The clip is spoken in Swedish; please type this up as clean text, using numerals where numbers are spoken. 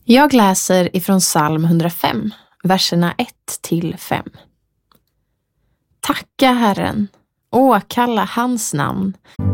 Jag läser ifrån psalm 105, verserna 1-5. Tacka Herren, åkalla hans namn,